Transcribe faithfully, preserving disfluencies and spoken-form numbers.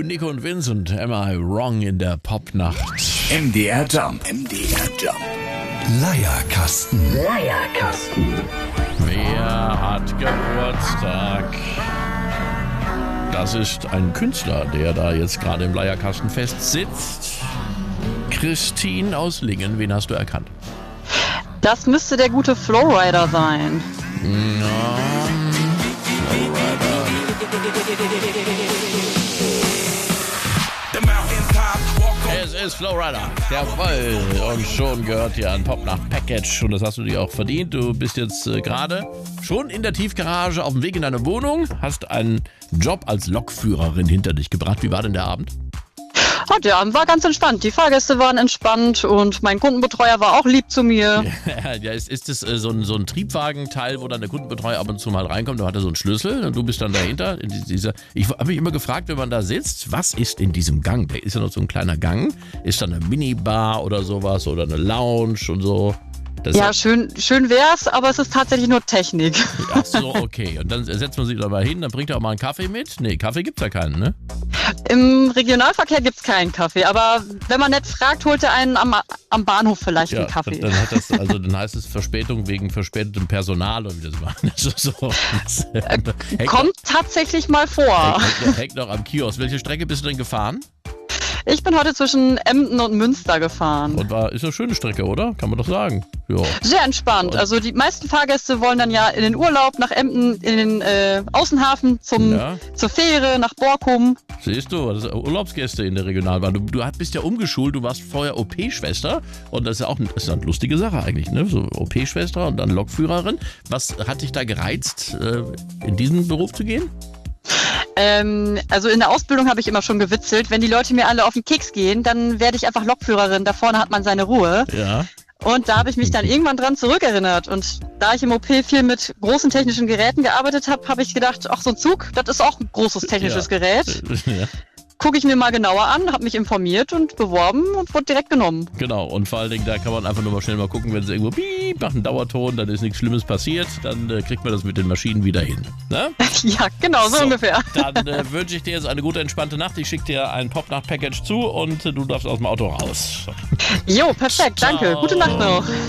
You, Nico und Vince und Am I Wrong in der Popnacht. M D R Jump. M D R Jump. Leierkasten. Leierkasten. Wer hat Geburtstag? Das ist ein Künstler, der da jetzt gerade im Leierkasten fest sitzt. Christine aus Lingen, wen hast du erkannt? Das müsste der gute Flowrider sein. Ja, Flowrider. Es ist Flowrider, jawohl. Und schon gehört dir ein Popnacht-Package. Und das hast du dir auch verdient. Du bist jetzt äh, gerade schon in der Tiefgarage auf dem Weg in deine Wohnung. Hast einen Job als Lokführerin hinter dich gebracht. Wie war denn der Abend? Oh, der Abend war ganz entspannt. Die Fahrgäste waren entspannt und mein Kundenbetreuer war auch lieb zu mir. Ja, ist, ist das äh, so, ein, so ein Triebwagenteil, wo dann der Kundenbetreuer ab und zu mal reinkommt? Da hat er so einen Schlüssel und du bist dann dahinter. In dieser, ich habe mich immer gefragt, wenn man da sitzt, was ist in diesem Gang? Da ist ja noch so ein kleiner Gang. Ist da eine Minibar oder sowas oder eine Lounge und so? Das ja, schön, schön wär's, aber es ist tatsächlich nur Technik. Ach so, okay. Und dann setzt man sich da mal hin, dann bringt er auch mal einen Kaffee mit? Nee, Kaffee gibt's ja keinen, ne? Im Regionalverkehr gibt's keinen Kaffee, aber wenn man nett fragt, holt er einen am, am Bahnhof vielleicht ja, einen Kaffee. Dann, hat das, also dann heißt es Verspätung wegen verspätetem Personal oder wie das war. So, so. Das, äh, kommt noch, tatsächlich mal vor. Hängt, hängt noch am Kiosk. Welche Strecke bist du denn gefahren? Ich bin heute zwischen Emden und Münster gefahren. Und war, ist eine schöne Strecke, oder? Kann man doch sagen. Ja. Sehr entspannt. Also die meisten Fahrgäste wollen dann ja in den Urlaub nach Emden, in den äh, Außenhafen zum, ja. zur Fähre nach Borkum. Siehst du, das sind Urlaubsgäste in der Regionalbahn. Du, du bist ja umgeschult, du warst vorher O P-Schwester und das ist ja auch das ist eine lustige Sache eigentlich, ne? So O P-Schwester und dann Lokführerin. Was hat dich da gereizt, in diesen Beruf zu gehen? Ähm, also in der Ausbildung habe ich immer schon gewitzelt, wenn die Leute mir alle auf den Keks gehen, dann werde ich einfach Lokführerin, da vorne hat man seine Ruhe. Ja. Und da habe ich mich dann irgendwann dran zurückerinnert und da ich im O P viel mit großen technischen Geräten gearbeitet habe, habe ich gedacht, ach so ein Zug, das ist auch ein großes technisches ja. Gerät. Ja. Gucke ich mir mal genauer an, habe mich informiert und beworben und wurde direkt genommen. Genau, und vor allen Dingen, da kann man einfach nur mal schnell mal gucken, wenn sie irgendwo piep macht einen Dauerton, dann ist nichts Schlimmes passiert, dann äh, kriegt man das mit den Maschinen wieder hin. Ne? Ja, genau, so, so ungefähr. Dann äh, wünsche ich dir jetzt eine gute, entspannte Nacht. Ich schicke dir ein Popnacht-Package zu und äh, du darfst aus dem Auto raus. Jo, perfekt, Ciao. Danke. Gute Nacht noch.